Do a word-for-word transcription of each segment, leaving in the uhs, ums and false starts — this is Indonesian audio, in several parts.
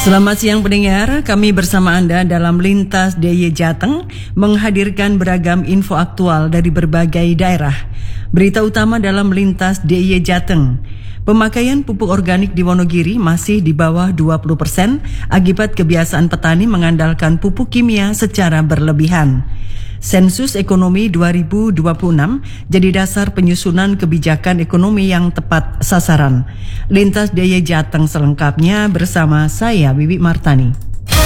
Selamat siang pendengar, kami bersama Anda dalam Lintas D I Y Jateng menghadirkan beragam info aktual dari berbagai daerah. Berita utama dalam Lintas D I Y Jateng. Pemakaian pupuk organik di Wonogiri masih di bawah dua puluh persen akibat kebiasaan petani mengandalkan pupuk kimia secara berlebihan. Sensus Ekonomi dua ribu dua puluh enam jadi dasar penyusunan kebijakan ekonomi yang tepat sasaran. Lintas D I Y Jateng selengkapnya bersama saya Wiwi Martani.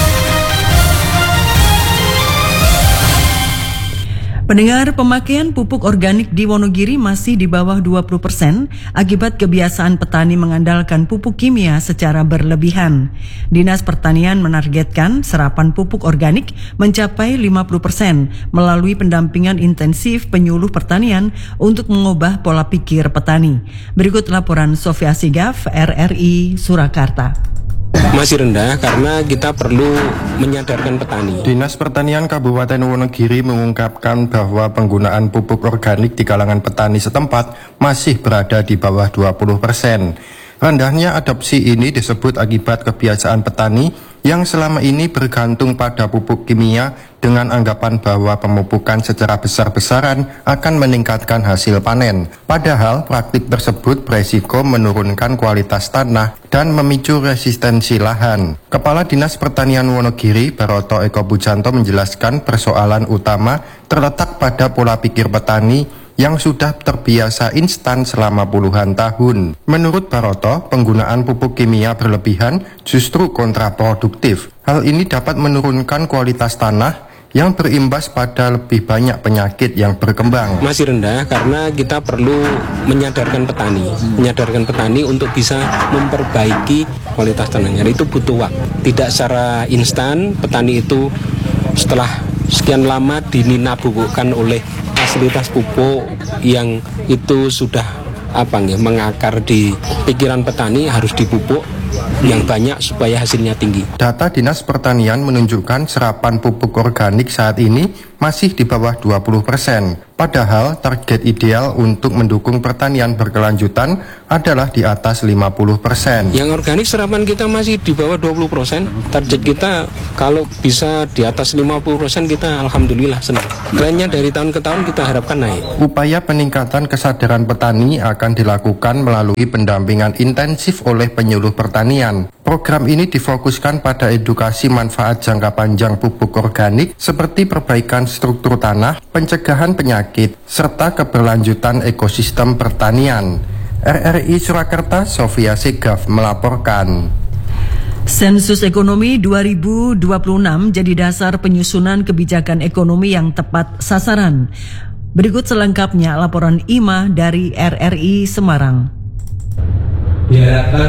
Pendengar, pemakaian pupuk organik di Wonogiri masih di bawah dua puluh persen akibat kebiasaan petani mengandalkan pupuk kimia secara berlebihan. Dinas Pertanian menargetkan serapan pupuk organik mencapai lima puluh persen melalui pendampingan intensif penyuluh pertanian untuk mengubah pola pikir petani. Berikut laporan Sofia Sigaf, R R I Surakarta. Masih rendah karena kita perlu menyadarkan petani. Dinas Pertanian Kabupaten Wonogiri mengungkapkan bahwa penggunaan pupuk organik di kalangan petani setempat masih berada di bawah dua puluh persen. Rendahnya adopsi ini disebut akibat kebiasaan petani yang selama ini bergantung pada pupuk kimia dengan anggapan bahwa pemupukan secara besar-besaran akan meningkatkan hasil panen. Padahal praktik tersebut beresiko menurunkan kualitas tanah dan memicu resistensi lahan. Kepala Dinas Pertanian Wonogiri, Baroto Eko Pujanto menjelaskan persoalan utama terletak pada pola pikir petani yang sudah terbiasa instan selama puluhan tahun. Menurut Baroto, penggunaan pupuk kimia berlebihan justru kontraproduktif. Hal ini dapat menurunkan kualitas tanah yang berimbas pada lebih banyak penyakit yang berkembang. Masih rendah karena kita perlu menyadarkan petani, menyadarkan petani untuk bisa memperbaiki kualitas tanahnya. Itu butuh waktu. Tidak secara instan, petani itu setelah sekian lama dininabubukan oleh fasilitas pupuk yang itu sudah apa nggih mengakar di pikiran petani, harus dipupuk yang banyak supaya hasilnya tinggi. Data Dinas Pertanian menunjukkan serapan pupuk organik saat ini masih di bawah dua puluh persen. Padahal target ideal untuk mendukung pertanian berkelanjutan adalah di atas lima puluh persen. Yang organik serapan kita masih di bawah dua puluh persen. Target kita kalau bisa di atas lima puluh persen kita alhamdulillah senang. Trennya dari tahun ke tahun kita harapkan naik. Upaya peningkatan kesadaran petani akan dilakukan melalui pendampingan intensif oleh penyuluh pertanian. Program ini difokuskan pada edukasi manfaat jangka panjang pupuk organik seperti perbaikan struktur tanah, pencegahan penyakit, serta keberlanjutan ekosistem pertanian. R R I Surakarta, Sofia Sigaf melaporkan. Sensus Ekonomi dua ribu dua puluh enam jadi dasar penyusunan kebijakan ekonomi yang tepat sasaran. Berikut selengkapnya laporan I M A dari R R I Semarang. Diharapkan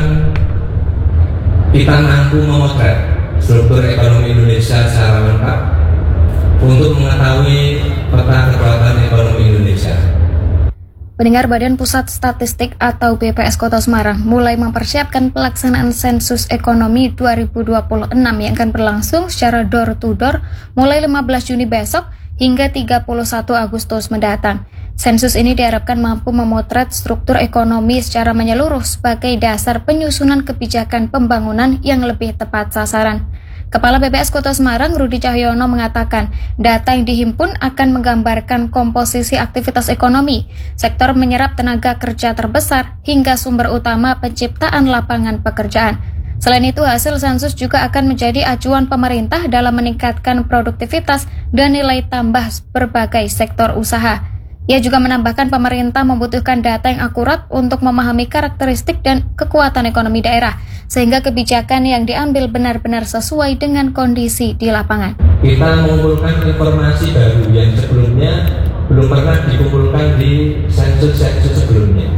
kita mampu memotret struktur ekonomi Indonesia secara lengkap untuk mengetahui peta kekuatan ekonomi Indonesia. Pendengar, Badan Pusat Statistik atau B P S Kota Semarang mulai mempersiapkan pelaksanaan sensus ekonomi dua ribu dua puluh enam yang akan berlangsung secara door to door mulai lima belas Juni besok hingga tiga puluh satu Agustus mendatang. Sensus ini diharapkan mampu memotret struktur ekonomi secara menyeluruh sebagai dasar penyusunan kebijakan pembangunan yang lebih tepat sasaran. Kepala B P S Kota Semarang, Rudi Cahyono, mengatakan data yang dihimpun akan menggambarkan komposisi aktivitas ekonomi, sektor menyerap tenaga kerja terbesar, hingga sumber utama penciptaan lapangan pekerjaan. Selain itu, hasil sensus juga akan menjadi acuan pemerintah dalam meningkatkan produktivitas dan nilai tambah berbagai sektor usaha. Ia juga menambahkan pemerintah membutuhkan data yang akurat untuk memahami karakteristik dan kekuatan ekonomi daerah, sehingga kebijakan yang diambil benar-benar sesuai dengan kondisi di lapangan. Kita mengumpulkan informasi baru yang sebelumnya belum pernah dikumpulkan di sensus-sensus sebelumnya,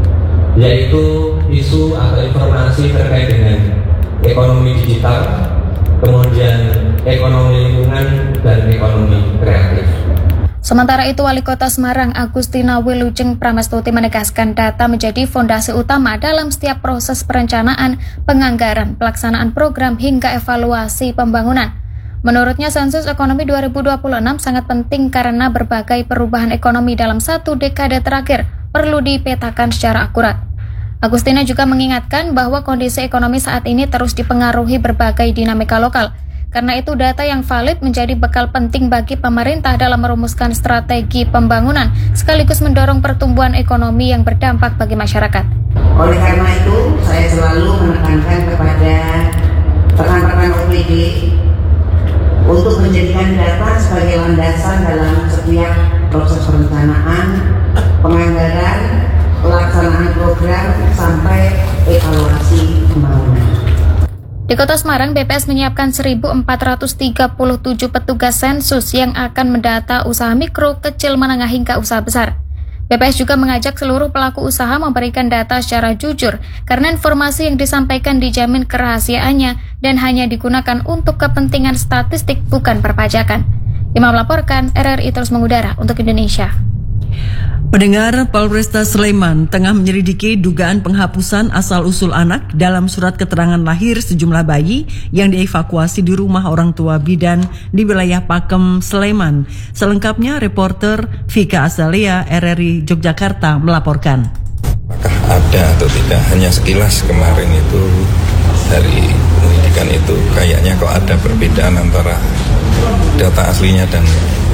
yaitu isu atau informasi terkait dengan ekonomi digital, kemudian ekonomi lingkungan, dan ekonomi kreatif. Sementara itu, Wali Kota Semarang Agustina Wilujeng Pramestuti menegaskan data menjadi fondasi utama dalam setiap proses perencanaan, penganggaran, pelaksanaan program hingga evaluasi pembangunan. Menurutnya, sensus ekonomi dua ribu dua puluh enam sangat penting karena berbagai perubahan ekonomi dalam satu dekade terakhir perlu dipetakan secara akurat. Agustina juga mengingatkan bahwa kondisi ekonomi saat ini terus dipengaruhi berbagai dinamika lokal. Karena itu data yang valid menjadi bekal penting bagi pemerintah dalam merumuskan strategi pembangunan sekaligus mendorong pertumbuhan ekonomi yang berdampak bagi masyarakat. Oleh karena itu, saya selalu menekankan kepada rekan-rekan O P D untuk menjadikan data sebagai landasan dalam setiap proses perencanaan, penganggaran, pelaksanaan program, sampai evaluasi pembangunan. Di Kota Semarang, B P S menyiapkan seribu empat ratus tiga puluh tujuh petugas sensus yang akan mendata usaha mikro, kecil, menengah hingga usaha besar. B P S juga mengajak seluruh pelaku usaha memberikan data secara jujur karena informasi yang disampaikan dijamin kerahasiaannya dan hanya digunakan untuk kepentingan statistik bukan perpajakan. Imam melaporkan, R R I terus mengudara untuk Indonesia. Pendengar, Polresta Sleman tengah menyelidiki dugaan penghapusan asal-usul anak dalam surat keterangan lahir sejumlah bayi yang dievakuasi di rumah orang tua bidan di wilayah Pakem, Sleman. Selengkapnya, reporter Vika Azalia R R I Yogyakarta melaporkan. Apakah ada atau tidak? Hanya sekilas kemarin itu dari pendidikan itu kayaknya kok ada perbedaan antara data aslinya dan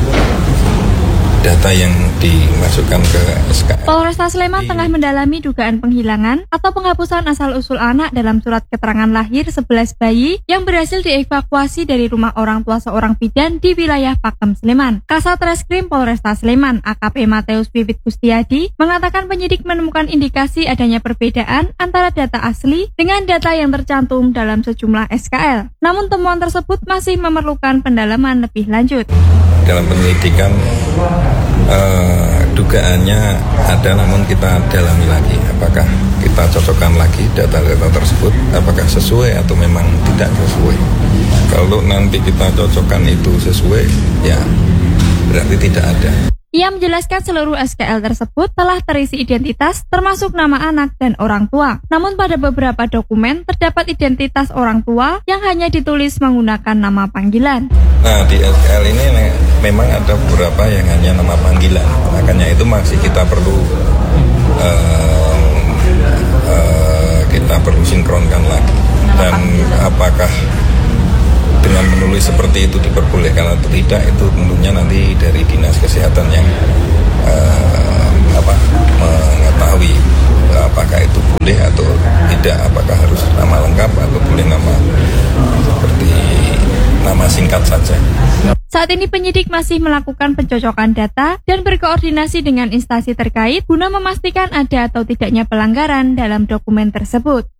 data yang dimasukkan ke S K L. Polresta Sleman tengah mendalami dugaan penghilangan atau penghapusan asal-usul anak dalam surat keterangan lahir sebelas bayi yang berhasil dievakuasi dari rumah orang tua seorang bidan di wilayah Pakem, Sleman. Kasat Reskrim Polresta Sleman, A K P Mateus Vivit Kustiadi, mengatakan penyidik menemukan indikasi adanya perbedaan antara data asli dengan data yang tercantum dalam sejumlah S K L. Namun temuan tersebut masih memerlukan pendalaman lebih lanjut. Dalam penyelidikan uh, dugaannya ada, namun kita dalami lagi apakah kita cocokkan lagi data-data tersebut apakah sesuai atau memang tidak sesuai. Kalau nanti kita cocokkan itu sesuai, ya berarti tidak ada. Ia menjelaskan seluruh S K L tersebut telah terisi identitas termasuk nama anak dan orang tua. Namun pada beberapa dokumen terdapat identitas orang tua yang hanya ditulis menggunakan nama panggilan. Nah, di S K L ini memang ada beberapa yang hanya nama panggilan. Makanya itu masih kita perlu uh, uh, kita perlu sinkronkan lagi. Dan apakah dengan menulis seperti itu diperbolehkan atau tidak, itu tentunya nanti dari Dinas Kesehatan yang uh, apa mengetahui apakah itu boleh atau tidak, apakah harus nama lengkap atau boleh nama seperti nama singkat saja. Saat ini penyidik masih melakukan pencocokan data dan berkoordinasi dengan instansi terkait guna memastikan ada atau tidaknya pelanggaran dalam dokumen tersebut.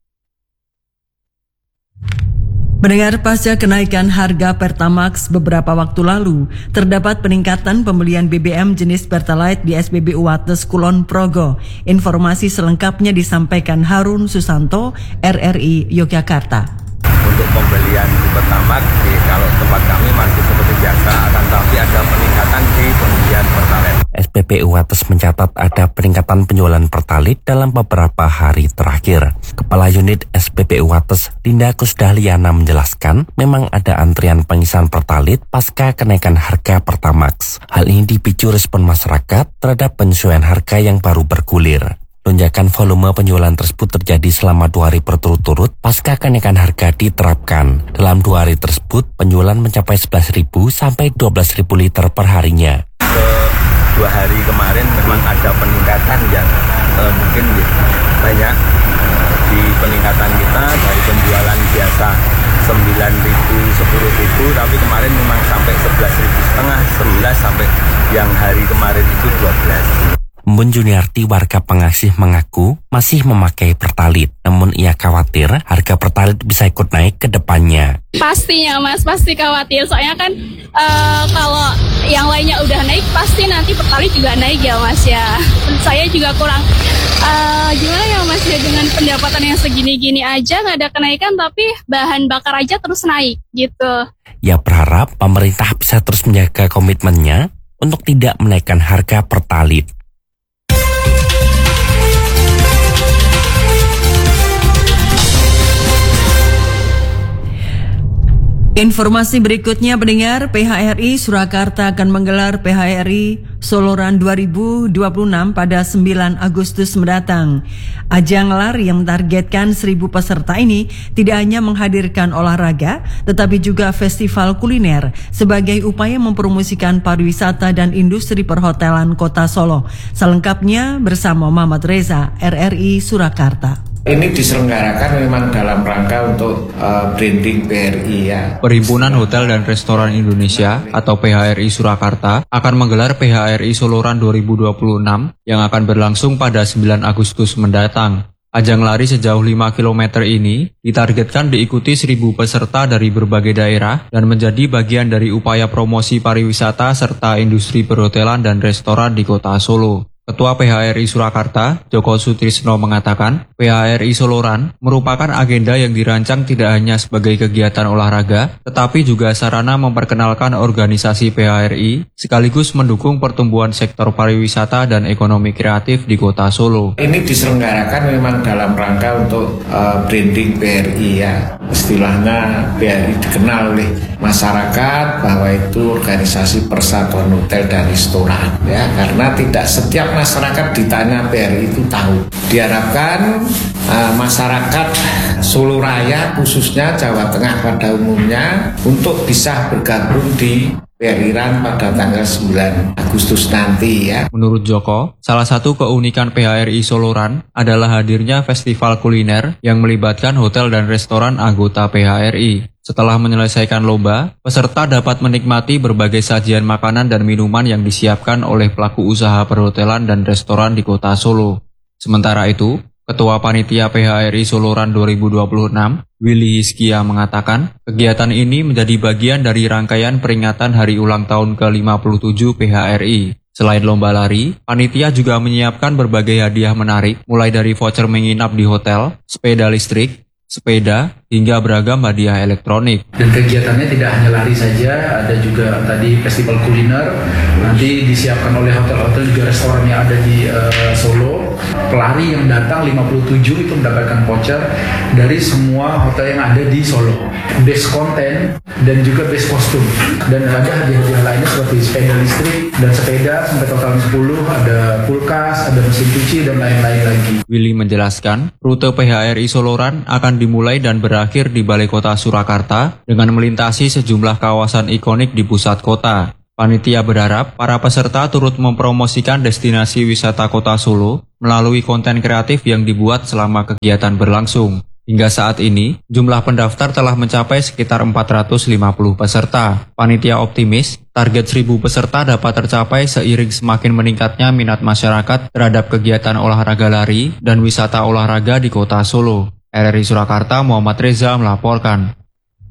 Mendengar pasca kenaikan harga Pertamax beberapa waktu lalu, terdapat peningkatan pembelian B B M jenis Pertalite di S P B U Wates Kulon Progo. Informasi selengkapnya disampaikan Harun Susanto, R R I Yogyakarta. Untuk pembelian di Pertamax, di, kalau tempat kami masih seperti biasa, akan tapi ada peningkatan di pembelian Pertalite. S P B U Wates mencatat ada peningkatan penjualan Pertalite dalam beberapa hari terakhir. Kepala Unit S P B U Wates, Linda Kusdahliana menjelaskan, memang ada antrian pengisian Pertalite pasca kenaikan harga Pertamax. Hal ini dipicu respon masyarakat terhadap penyesuaian harga yang baru bergulir. Lonjakan volume penjualan tersebut terjadi selama dua hari berturut-turut pasca kenaikan harga diterapkan. Dalam dua hari tersebut, penjualan mencapai sebelas ribu sampai dua belas ribu liter per harinya. Ke dua hari kemarin memang ada peningkatan yang eh, mungkin banyak di peningkatan kita dari penjualan biasa sembilan ribu, sepuluh ribu, tapi kemarin memang sampai sebelas ribu setengah, sebelas sampai yang hari kemarin itu dua belas. Mbun Juniarti, warga Pengasih, mengaku masih memakai Pertalite, namun ia khawatir harga Pertalite bisa ikut naik ke depannya. Pastinya Mas, pasti khawatir, soalnya kan uh, kalau yang lainnya udah naik, pasti nanti Pertalite juga naik ya Mas ya. Saya juga kurang, uh, gimana ya Mas ya, dengan pendapatan yang segini-gini aja nggak ada kenaikan, tapi bahan bakar aja terus naik gitu. Ia berharap pemerintah bisa terus menjaga komitmennya untuk tidak menaikkan harga Pertalite. Informasi berikutnya pendengar, P H R I Surakarta akan menggelar P H R I Soloran dua ribu dua puluh enam pada sembilan Agustus mendatang. Ajang lari yang mentargetkan seribu peserta ini tidak hanya menghadirkan olahraga, tetapi juga festival kuliner sebagai upaya mempromosikan pariwisata dan industri perhotelan Kota Solo. Selengkapnya bersama Muhammad Reza, R R I Surakarta. Ini diselenggarakan memang dalam rangka untuk uh, branding P R I ya. Perhimpunan Hotel dan Restoran Indonesia atau P H R I Surakarta akan menggelar P H R I Soloran dua ribu dua puluh enam yang akan berlangsung pada sembilan Agustus mendatang. Ajang lari sejauh lima kilometer ini ditargetkan diikuti seribu peserta dari berbagai daerah dan menjadi bagian dari upaya promosi pariwisata serta industri perhotelan dan restoran di Kota Solo. Ketua P H R I Surakarta, Joko Sutrisno mengatakan, P H R I Soloran merupakan agenda yang dirancang tidak hanya sebagai kegiatan olahraga, tetapi juga sarana memperkenalkan organisasi P H R I, sekaligus mendukung pertumbuhan sektor pariwisata dan ekonomi kreatif di Kota Solo. Ini diselenggarakan memang dalam rangka untuk uh, branding P R I ya. Istilahnya P R I dikenal oleh masyarakat bahwa itu organisasi persatuan hotel dan restoran ya, karena tidak setiap masyarakat ditanya P R I itu tahu. Diharapkan uh, masyarakat Solo Raya khususnya Jawa Tengah pada umumnya untuk bisa bergabung di P R I R A N pada tanggal sembilan Agustus nanti ya. Menurut Joko, salah satu keunikan P H R I Soloran adalah hadirnya festival kuliner yang melibatkan hotel dan restoran anggota P H R I. Setelah menyelesaikan lomba, peserta dapat menikmati berbagai sajian makanan dan minuman yang disiapkan oleh pelaku usaha perhotelan dan restoran di Kota Solo. Sementara itu, Ketua Panitia P H R I Soloran dua ribu dua puluh enam, Willy Hiskia mengatakan, kegiatan ini menjadi bagian dari rangkaian peringatan hari ulang tahun ke lima puluh tujuh P H R I. Selain lomba lari, panitia juga menyiapkan berbagai hadiah menarik, mulai dari voucher menginap di hotel, sepeda listrik, sepeda, hingga beragam hadiah elektronik. Dan kegiatannya tidak hanya lari saja, ada juga tadi festival kuliner, nanti disiapkan oleh hotel-hotel juga restoran yang ada di uh, Solo. Pelari yang datang lima puluh tujuh itu mendapatkan voucher dari semua hotel yang ada di Solo. Base konten dan juga base kostum. Dan ada hadiah-hadiah lainnya seperti sepeda listrik dan sepeda sampai total sepuluh, ada kulkas, ada mesin cuci, dan lain-lain lagi. Willy menjelaskan, rute P H R I Soloran akan dimulai dan berakhir di Balai Kota Surakarta dengan melintasi sejumlah kawasan ikonik di pusat kota. Panitia berharap para peserta turut mempromosikan destinasi wisata Kota Solo melalui konten kreatif yang dibuat selama kegiatan berlangsung. Hingga saat ini, jumlah pendaftar telah mencapai sekitar empat ratus lima puluh peserta. Panitia optimis, target seribu peserta dapat tercapai seiring semakin meningkatnya minat masyarakat terhadap kegiatan olahraga lari dan wisata olahraga di Kota Solo. R R I Surakarta, Muhammad Reza melaporkan.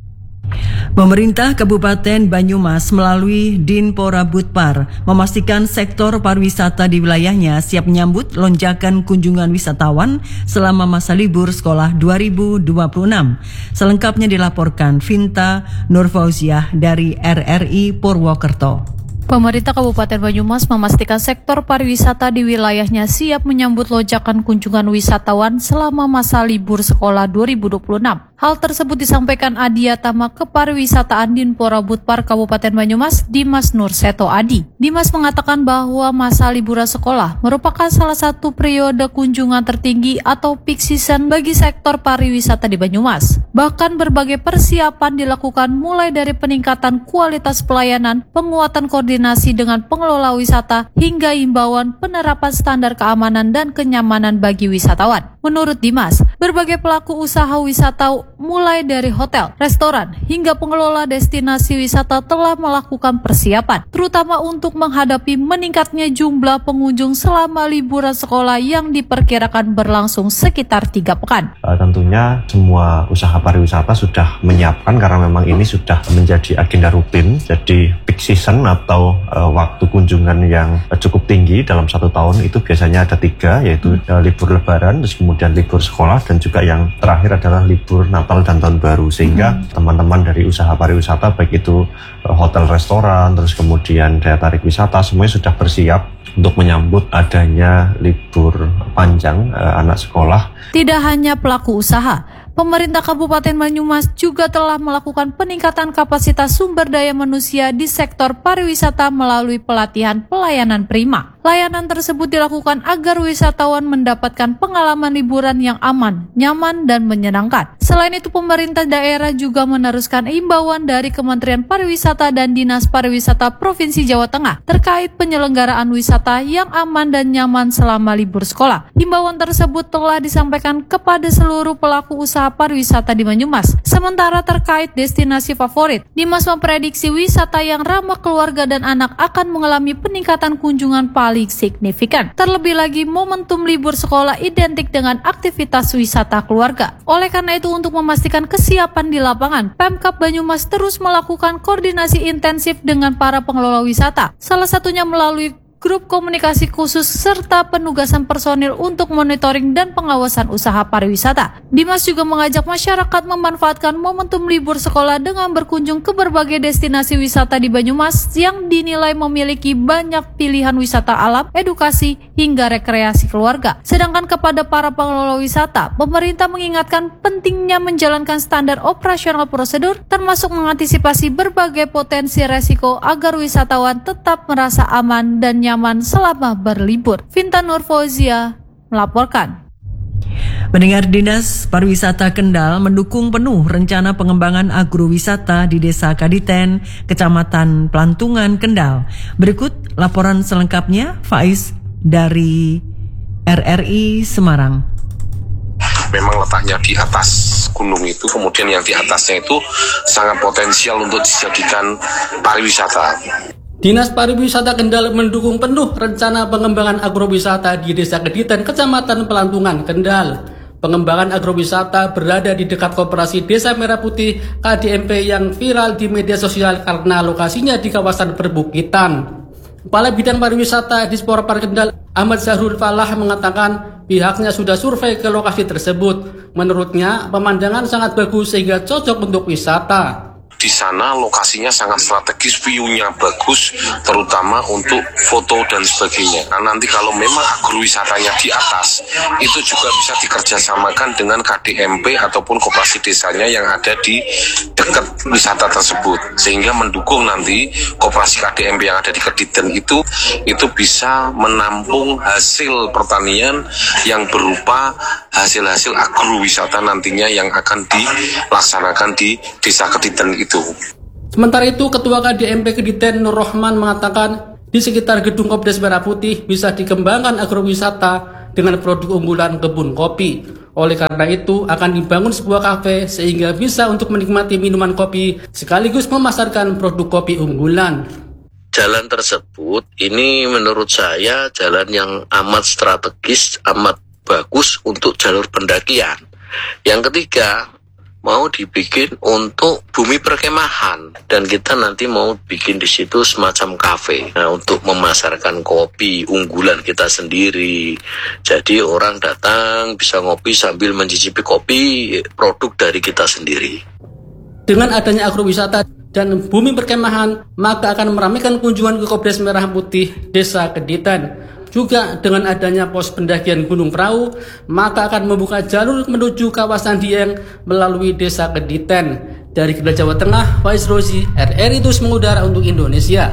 Pemerintah Kabupaten Banyumas melalui Dinpora Budpar memastikan sektor pariwisata di wilayahnya siap menyambut lonjakan kunjungan wisatawan selama masa libur sekolah dua ribu dua puluh enam. Selengkapnya dilaporkan Vinta Nurfauziah dari R R I Purwokerto. Pemerintah Kabupaten Banyumas memastikan sektor pariwisata di wilayahnya siap menyambut lonjakan kunjungan wisatawan selama masa libur sekolah dua ribu dua puluh enam. Hal tersebut disampaikan Adiatama Kepariwisataan Dinpora Budpar Kabupaten Banyumas, Dimas Nurseto Adi. Dimas mengatakan bahwa masa liburan sekolah merupakan salah satu periode kunjungan tertinggi atau peak season bagi sektor pariwisata di Banyumas. Bahkan berbagai persiapan dilakukan mulai dari peningkatan kualitas pelayanan, penguatan koordinasi dengan pengelola wisata, hingga imbauan penerapan standar keamanan dan kenyamanan bagi wisatawan. Menurut Dimas, berbagai pelaku usaha wisata mulai dari hotel, restoran, hingga pengelola destinasi wisata telah melakukan persiapan, terutama untuk menghadapi meningkatnya jumlah pengunjung selama liburan sekolah yang diperkirakan berlangsung sekitar tiga pekan. Uh, tentunya semua usaha pariwisata sudah menyiapkan karena memang ini sudah menjadi agenda rutin, jadi peak season atau uh, waktu kunjungan yang uh, cukup tinggi dalam satu tahun itu biasanya ada tiga, yaitu uh, libur lebaran, terus kemudian libur sekolah, dan juga yang terakhir adalah libur Natal dan Tahun Baru, sehingga hmm. teman-teman dari usaha pariwisata baik itu hotel, restoran, terus kemudian daya tarik wisata semuanya sudah bersiap untuk menyambut adanya libur panjang eh, anak sekolah. Tidak hanya pelaku usaha, Pemerintah Kabupaten Banyumas juga telah melakukan peningkatan kapasitas sumber daya manusia di sektor pariwisata melalui pelatihan pelayanan prima. Layanan tersebut dilakukan agar wisatawan mendapatkan pengalaman liburan yang aman, nyaman, dan menyenangkan. Selain itu, pemerintah daerah juga meneruskan imbauan dari Kementerian Pariwisata dan Dinas Pariwisata Provinsi Jawa Tengah terkait penyelenggaraan wisata yang aman dan nyaman selama libur sekolah. Imbauan tersebut telah disampaikan kepada seluruh pelaku usaha pariwisata di Banyumas. Sementara terkait destinasi favorit, Dimas memprediksi wisata yang ramah keluarga dan anak akan mengalami peningkatan kunjungan paling signifikan. Terlebih lagi, momentum libur sekolah identik dengan aktivitas wisata keluarga. Oleh karena itu, untuk memastikan kesiapan di lapangan, Pemkab Banyumas terus melakukan koordinasi intensif dengan para pengelola wisata, salah satunya melalui grup komunikasi khusus serta penugasan personil untuk monitoring dan pengawasan usaha pariwisata. Dimas juga mengajak masyarakat memanfaatkan momentum libur sekolah dengan berkunjung ke berbagai destinasi wisata di Banyumas yang dinilai memiliki banyak pilihan wisata alam, edukasi, hingga rekreasi keluarga. Sedangkan kepada para pengelola wisata, pemerintah mengingatkan pentingnya menjalankan standar operasional prosedur termasuk mengantisipasi berbagai potensi resiko agar wisatawan tetap merasa aman dan nyaman selama berlibur. Vinta Nur Fauzia melaporkan. Pendengar, Dinas Pariwisata Kendal mendukung penuh rencana pengembangan agrowisata di Desa Kaditen, Kecamatan Plantungan, Kendal. Berikut laporan selengkapnya Faiz dari R R I Semarang. Memang letaknya di atas gunung itu, kemudian yang di atasnya itu sangat potensial untuk dijadikan pariwisata. Dinas Pariwisata Kendal mendukung penuh rencana pengembangan agrowisata di Desa Kaditen, Kecamatan Pelantungan, Kendal. Pengembangan agrowisata berada di dekat Koperasi Desa Merah Putih K D M P yang viral di media sosial karena lokasinya di kawasan perbukitan. Kepala Bidang Pariwisata di Sporpar Kendal, Ahmad Zahrul Falah, mengatakan pihaknya sudah survei ke lokasi tersebut. Menurutnya, pemandangan sangat bagus sehingga cocok untuk wisata. Di sana lokasinya sangat strategis, view-nya bagus, terutama untuk foto dan sebagainya. Nah, nanti kalau memang agrowisatanya di atas, itu juga bisa dikerjasamakan dengan K D M P ataupun koperasi desanya yang ada di dekat wisata tersebut, sehingga mendukung nanti koperasi K D M P yang ada di Kaditen itu itu bisa menampung hasil pertanian yang berupa hasil-hasil agrowisata nantinya yang akan dilaksanakan di Desa Kaditen itu. Sementara itu, Ketua K D M P Kaditen Nur Rohman mengatakan di sekitar gedung Kopdes Merah Putih bisa dikembangkan agrowisata dengan produk unggulan kebun kopi. Oleh karena itu, akan dibangun sebuah kafe sehingga bisa untuk menikmati minuman kopi sekaligus memasarkan produk kopi unggulan. Jalan tersebut ini menurut saya jalan yang amat strategis, amat bagus untuk jalur pendakian. Yang ketiga, mau dibikin untuk bumi perkemahan dan kita nanti mau bikin di situ semacam kafe. Nah, untuk memasarkan kopi unggulan kita sendiri. Jadi orang datang bisa ngopi sambil mencicipi kopi produk dari kita sendiri. Dengan adanya agrowisata dan bumi perkemahan, maka akan meramaikan kunjungan ke Kopdes Merah Putih Desa Kaditen. Juga dengan adanya pos pendakian Gunung Perahu, maka akan membuka jalur menuju kawasan Dieng melalui Desa Kaditen. Dari Kendal, Jawa Tengah, Faiz Rozi, R R I Terus Mengudara untuk Indonesia.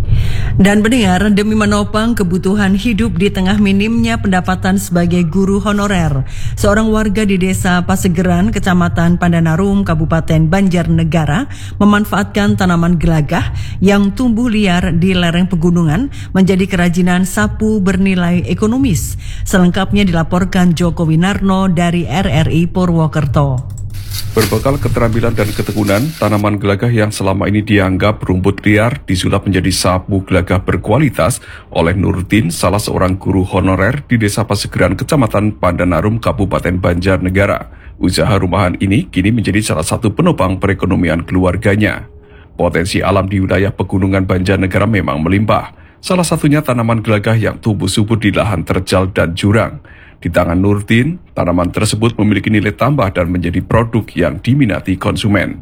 Dan pendengar, demi menopang kebutuhan hidup di tengah minimnya pendapatan sebagai guru honorer, seorang warga di Desa Pasegeran, Kecamatan Pandanarum, Kabupaten Banjarnegara, memanfaatkan tanaman gelagah yang tumbuh liar di lereng pegunungan menjadi kerajinan sapu bernilai ekonomis. Selengkapnya dilaporkan Joko Winarno dari R R I Purwokerto. Berbekal keterampilan dan ketekunan, tanaman gelagah yang selama ini dianggap rumput liar disulap menjadi sapu gelagah berkualitas oleh Nurdin, salah seorang guru honorer di Desa Pasegeran, Kecamatan Pandanarum, Kabupaten Banjarnegara. Usaha rumahan ini kini menjadi salah satu penopang perekonomian keluarganya. Potensi alam di wilayah pegunungan Banjarnegara memang melimpah. Salah satunya tanaman gelagah yang tumbuh subur di lahan terjal dan jurang. Di tangan Nurdin, tanaman tersebut memiliki nilai tambah dan menjadi produk yang diminati konsumen.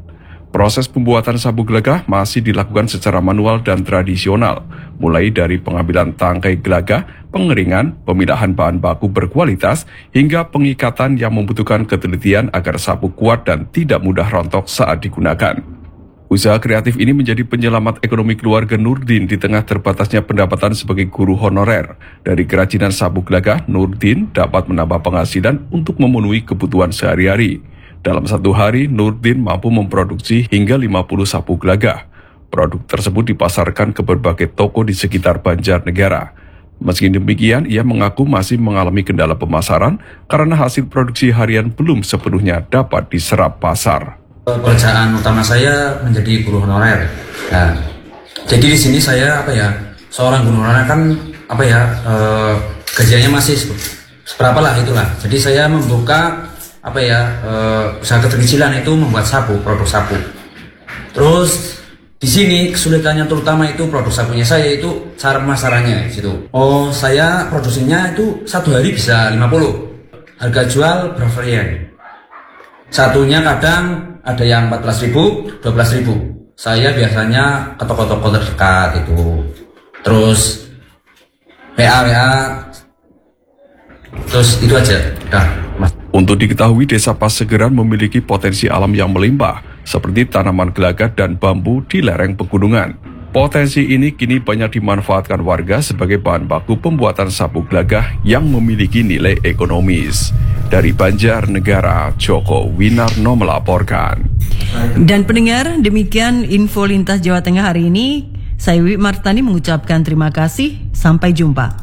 Proses pembuatan sabuk gelagah masih dilakukan secara manual dan tradisional, mulai dari pengambilan tangkai gelagah, pengeringan, pemilahan bahan baku berkualitas, hingga pengikatan yang membutuhkan ketelitian agar sabuk kuat dan tidak mudah rontok saat digunakan. Usaha kreatif ini menjadi penyelamat ekonomi keluarga Nurdin di tengah terbatasnya pendapatan sebagai guru honorer. Dari kerajinan sabuk gelagah, Nurdin dapat menambah penghasilan untuk memenuhi kebutuhan sehari-hari. Dalam satu hari, Nurdin mampu memproduksi hingga lima puluh sabuk gelagah. Produk tersebut dipasarkan ke berbagai toko di sekitar Banjarnegara. Meski demikian, ia mengaku masih mengalami kendala pemasaran karena hasil produksi harian belum sepenuhnya dapat diserap pasar. Pekerjaan utama saya menjadi guru honorer. Nah, jadi di sini saya apa ya, seorang guru honorer kan apa ya, eh, gajinya masih seberapa lah itulah. Jadi saya membuka apa ya, uh, usaha kecil-kecilan itu membuat sapu, produk sapu. Terus di sini kesulitannya terutama itu produk sapunya saya itu cara pemasarannya gitu. Oh, saya produksinya itu satu hari bisa lima puluh. Harga jual bervarian. Satunya kadang ada yang empat belas ribu, dua belas ribu. Saya biasanya ke toko-toko terdekat itu. Terus W A W A. Terus itu aja. Dah. Untuk diketahui, Desa Pasegeran memiliki potensi alam yang melimpah, seperti tanaman gelagah dan bambu di lereng pegunungan. Potensi ini kini banyak dimanfaatkan warga sebagai bahan baku pembuatan sabuk gelagah yang memiliki nilai ekonomis. Dari Banjarnegara, Joko Winarno melaporkan. Dan pendengar, demikian info lintas Jawa Tengah hari ini. Saya Wiwi Martani mengucapkan terima kasih. Sampai jumpa.